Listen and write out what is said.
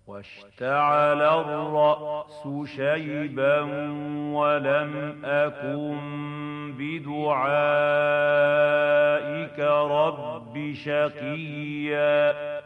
واشتعل الرأس شيبا ولم أكن بدعائك رب شقيا